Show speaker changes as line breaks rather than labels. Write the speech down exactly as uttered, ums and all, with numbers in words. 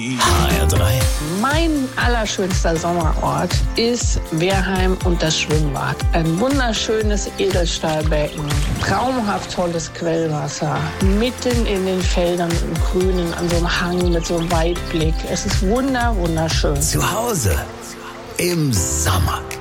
H R drei.
Mein allerschönster Sommerort ist Wehrheim und das Schwimmbad. Ein wunderschönes Edelstahlbecken, traumhaft tolles Quellwasser, mitten in den Feldern im Grünen, an so einem Hang mit so einem Weitblick. Es ist wunder, wunderschön.
Zu Hause im Sommer.